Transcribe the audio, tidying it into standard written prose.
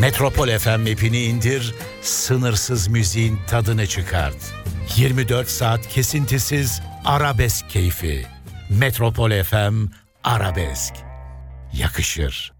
Metropol FM app'ini indir, sınırsız müziğin tadını çıkart. 24 saat kesintisiz arabesk keyfi. Metropol FM Arabesk. Yakışır.